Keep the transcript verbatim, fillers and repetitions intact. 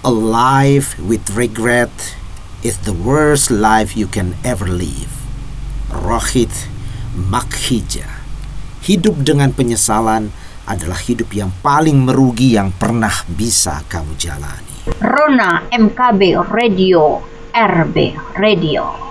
A life with regret is the worst life you can ever live. Rohit Makhija. Hidup dengan penyesalan adalah hidup yang paling merugi yang pernah bisa kamu jalani. Rona M K B Radio, R B Radio.